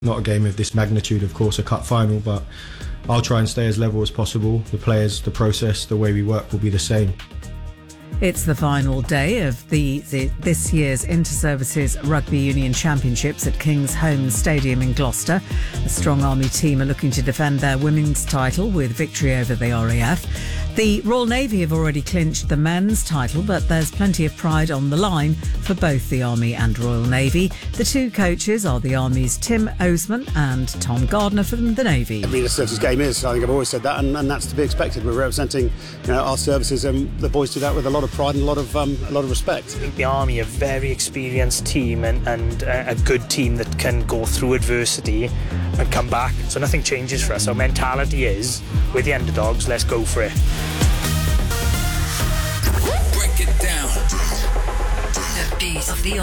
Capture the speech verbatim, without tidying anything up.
Not a game of this magnitude, of course, a cup final, but I'll try and stay as level as possible. The players, the process, the way we work will be the same. It's the final day of the, the this year's Inter-Services Rugby Union Championships at King's Home Stadium in Gloucester. The Strong Army team are looking to defend their women's title with victory over the R A F. The Royal Navy have already clinched the men's title, but there's plenty of pride on the line for both the Army and Royal Navy. The two coaches are the Army's Tim Oseman and Tom Gardner from the Navy. Every services game is, I think I've always said that, and, and that's to be expected. We're representing, you know, our services, and the boys do that with a lot of pride and a lot of um, a lot of respect. I think the Army are a very experienced team and, and a good team that can go through adversity and come back. So nothing changes for us. Our mentality is, we're the underdogs, let's go for it. Break it down. The beat of the